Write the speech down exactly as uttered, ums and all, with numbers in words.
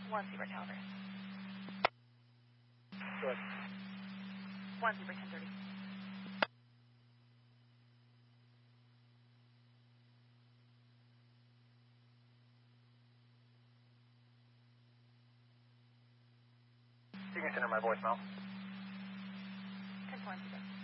One Zebra Tower. Good. One Zebra ten thirty. You can enter my voicemail. ten four Zebra.